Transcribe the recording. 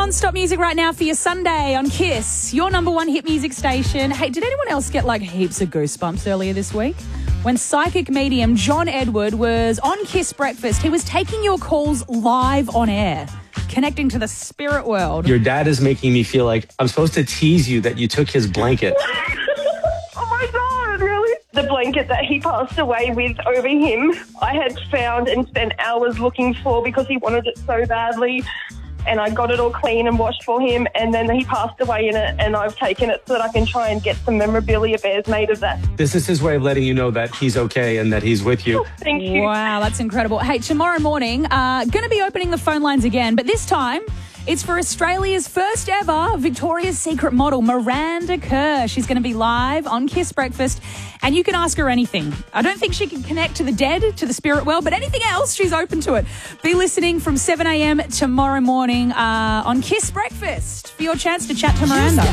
non-stop music right now for your Sunday on Kiss, your number one hit music station. Hey, did anyone else get like heaps of goosebumps earlier this week? When psychic medium John Edward was on Kiss Breakfast, he was taking your calls live on air, connecting to the spirit world. Your dad is making me feel like I'm supposed to tease you that you took his blanket. Oh my God, really? The blanket that he passed away with over him, I had found and spent hours looking for because he wanted it so badly. And I got it all clean and washed for him, and then he passed away in it, and I've taken it so that I can try and get some memorabilia bears made of that. This is his way of letting you know that he's okay and that he's with you. Thank you. Wow, that's incredible. Hey, tomorrow morning, going to be opening the phone lines again, but this time it's for Australia's first ever Victoria's Secret model, Miranda Kerr. She's going to be live on Kiss Breakfast, and you can ask her anything. I don't think she can connect to the dead, to the spirit world, but anything else, she's open to it. Be listening from 7 a.m. tomorrow morning on Kiss Breakfast for your chance to chat to Miranda.